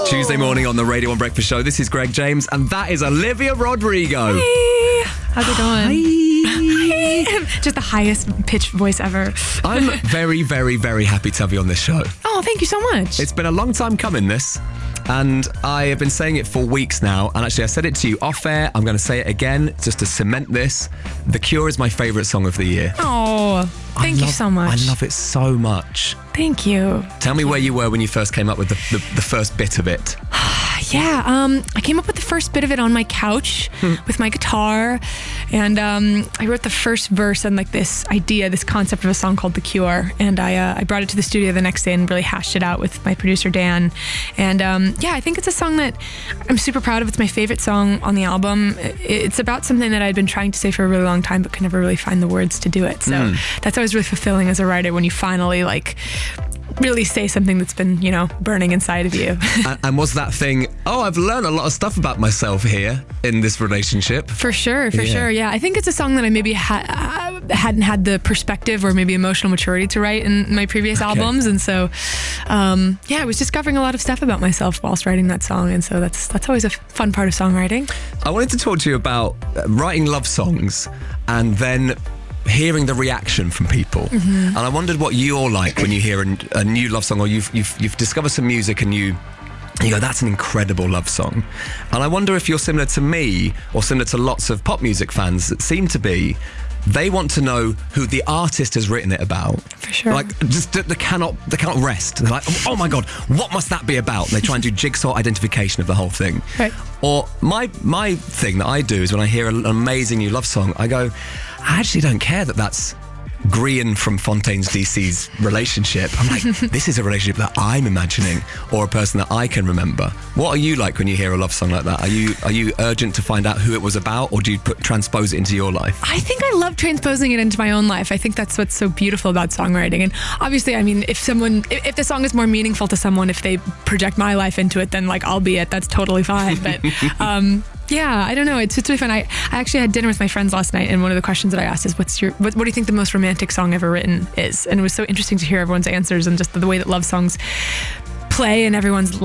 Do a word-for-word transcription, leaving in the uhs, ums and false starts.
Tuesday morning on the Radio one Breakfast Show. This is Greg James, and that is Olivia Rodrigo. Hey, how's it going? Hi. Just the highest pitched voice ever. I'm very, very, very happy to have you on this show. Oh, thank you so much. It's been a long time coming, this. And I have been saying it for weeks now. And actually, I said it to you off air. I'm going to say it again just to cement this. The Cure is my favourite song of the year. Oh, thank I you love- so much. I love it so much. Thank you. Tell me where you were when you first came up with the, the, the first bit of it. Yeah, um, I came up with the first bit of it on my couch with my guitar, and um, I wrote the first verse and like this idea, this concept of a song called The Cure, and I uh, I brought it to the studio the next day and really hashed it out with my producer Dan, and um, yeah, I think it's a song that I'm super proud of. It's my favorite song on the album. It's about something that I'd been trying to say for a really long time but could never really find the words to do it, so mm. that's always really fulfilling as a writer when you finally like really say something that's been, you know, burning inside of you. and, and was that thing, oh, I've learned a lot of stuff about myself here in this relationship? For sure, for yeah. sure, yeah. I think it's a song that I maybe ha- hadn't had the perspective or maybe emotional maturity to write in my previous okay. albums, and so, um, yeah, I was discovering a lot of stuff about myself whilst writing that song, and so that's that's always a fun part of songwriting. I wanted to talk to you about writing love songs and then hearing the reaction from people, mm-hmm. and I wondered what you're like when you hear a, a new love song, or you've, you've you've discovered some music and you you go, that's an incredible love song. And I wonder if you're similar to me or similar to lots of pop music fans that seem to be. They want to know who the artist has written it about. For sure. Like, just they cannot they cannot rest. They're like, oh my God, what must that be about? And they try and do jigsaw identification of the whole thing. Right. Or my my thing that I do is when I hear an amazing new love song, I go, I actually don't care that that's Grian from Fontaine's D C's relationship. I'm like, this is a relationship that I'm imagining, or a person that I can remember. What are you like when you hear a love song like that? Are you are you urgent to find out who it was about, or do you put, transpose it into your life? I think I love transposing it into my own life. I think that's what's so beautiful about songwriting. And obviously, I mean, if someone, if, if the song is more meaningful to someone, if they project my life into it, then like I'll be it. That's totally fine. But um, yeah, I don't know. It's, it's really fun. I, I actually had dinner with my friends last night, and one of the questions that I asked is, "What's your what, what do you think the most romantic song ever written is?" And it was so interesting to hear everyone's answers and just the way that love songs play in everyone's life.